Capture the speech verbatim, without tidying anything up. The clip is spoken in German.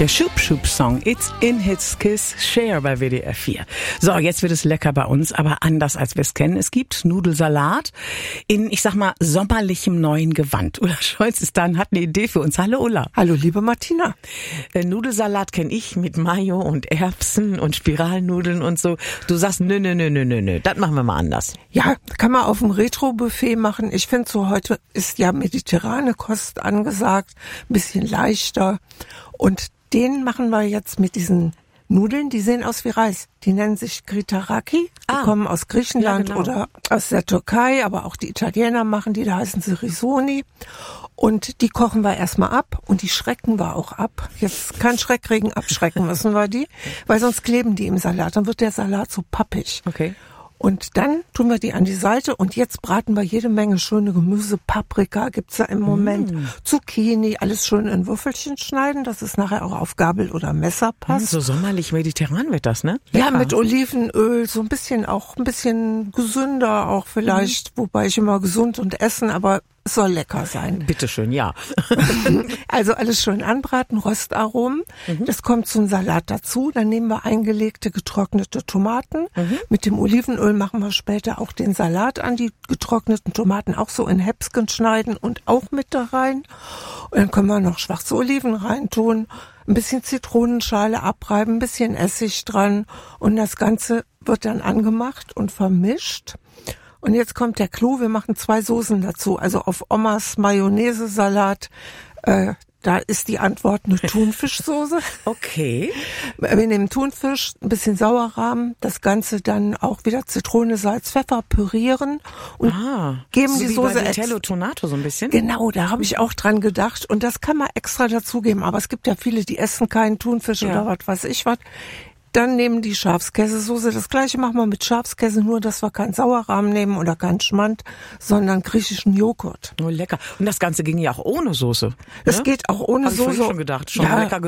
Der Schub-Schub-Song It's in His Kiss, Share bei W D R vier. So, jetzt wird es lecker bei uns, aber anders als wir es kennen. Es gibt Nudelsalat in, ich sag mal, sommerlichem neuen Gewand. Ulla Scholz ist da und hat eine Idee für uns. Hallo Ulla. Hallo liebe Martina. Äh, Nudelsalat kenne ich mit Mayo und Erbsen und Spiralnudeln und so. Du sagst, nö, nö, nö, nö, nö, nö, das machen wir mal anders. Ja, kann man auf dem Retro-Buffet machen. Ich finde so, heute ist ja mediterrane Kost angesagt, ein bisschen leichter. Und den machen wir jetzt mit diesen Nudeln, die sehen aus wie Reis. Die nennen sich Gritaraki, die ah, kommen aus Griechenland ja, genau. oder aus der Türkei, aber auch die Italiener machen die, da heißen sie Risoni. Und die kochen wir erstmal ab und die schrecken wir auch ab. Jetzt kein Schreckregen, abschrecken müssen wir die, weil sonst kleben die im Salat, dann wird der Salat so pappig. Okay. Und dann tun wir die an die Seite und jetzt braten wir jede Menge schöne Gemüse. Paprika gibt's da im Moment, mm. Zucchini, alles schön in Würfelchen schneiden, dass es nachher auch auf Gabel oder Messer passt. So sommerlich mediterran wird das, ne? Lecker. Ja, mit Olivenöl, so ein bisschen auch ein bisschen gesünder auch vielleicht, mm. wobei ich immer gesund und essen, aber es soll lecker sein. Bitteschön, ja. Also alles schön anbraten, Röstaromen. Mhm. Das kommt zum Salat dazu. Dann nehmen wir eingelegte, getrocknete Tomaten. Mhm. Mit dem Olivenöl machen wir später auch den Salat an. Die getrockneten Tomaten auch so in Häppchen schneiden und auch mit da rein. Und dann können wir noch schwarze Oliven reintun, ein bisschen Zitronenschale abreiben, ein bisschen Essig dran. Und das Ganze wird dann angemacht und vermischt. Und jetzt kommt der Clou, wir machen zwei Soßen dazu. Also auf Omas Mayonnaise-Salat, äh, da ist die Antwort eine Thunfischsoße. Okay. Wir nehmen Thunfisch, ein bisschen Sauerrahm, das Ganze dann auch wieder Zitrone, Salz, Pfeffer pürieren und ah, geben so die wie Soße bei Vitello Tonato so ein bisschen. Genau, da habe ich auch dran gedacht. Und das kann man extra dazugeben. Aber es gibt ja viele, die essen keinen Thunfisch ja. oder was weiß ich was. Dann nehmen die Schafskäsesoße. Das gleiche machen wir mit Schafskäse, nur dass wir keinen Sauerrahm nehmen oder keinen Schmand, sondern griechischen Joghurt. Oh, lecker. Und das Ganze ging ja auch ohne Soße. Es ne? geht auch ohne Hab Soße. Ich schon gedacht. Schon ja. lecker